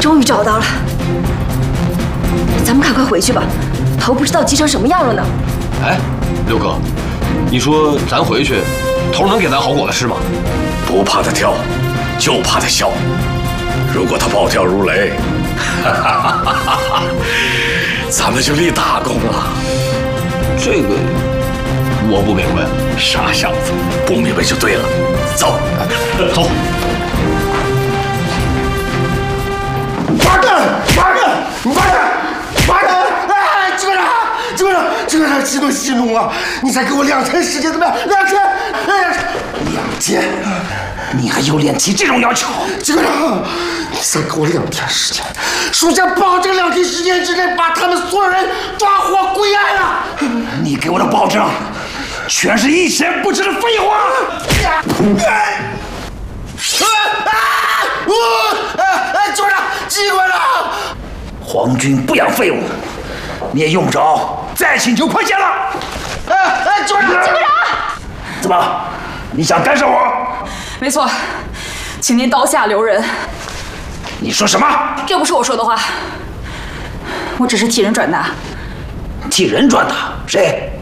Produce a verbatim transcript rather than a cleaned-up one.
终于找到了，咱们赶快回去吧，头不知道急成什么样了呢。 哎，六哥，你说咱回去，头能给咱好果子吃吗？ 不怕他跳，就怕他笑。如果他暴跳如雷，哈哈哈哈哈，咱们就立大功了。 这个我不明白。 傻小子，不明白就对了。走， 走。 八哥，八哥，八哥，八哥！哎，局长，局长，局长，激动息怒啊！你再给我两天时间怎么样？两天，哎，两天，你还有脸提这种要求？局长，你再给我两天时间，属下保证两天时间之内把他们所有人抓获归案了。 你给我的保证，全是一钱不值的废话！ 哎！我哎哎，局长，机关长， 皇军不养废物，你也用不着再请求宽限了。 哎哎，局长，机关长， 怎么，你想干涉我？ 没错，请您刀下留人。 你说什么？ 这不是我说的话，我只是替人转达。 替人转达？谁？